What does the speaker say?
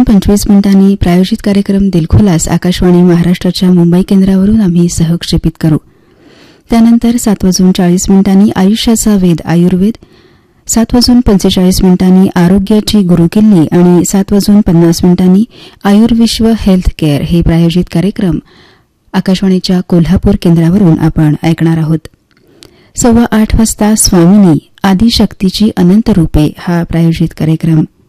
7:25 प्रायोजित कार्यक्रम दिलखुलास आकाशवाणी महाराष्ट्राच्या मुंबई केंद्रावरून आम्ही सहक्षेपित करू. त्यानंतर 7:40 आयुष्याचा वेध आयुर्वेद, 7:45 आरोग्याची गुरुकिल्ली आणि 7:50 आयुर्विश्व हेल्थ केअर हे प्रायोजित कार्यक्रम आकाशवाणीच्या कोल्हापूर केंद्रावरून आपण ऐकणार आहोत. 7:15 स्वामिनी आदिशक्तीची अनंत रूपे हा प्रायोजित कार्यक्रम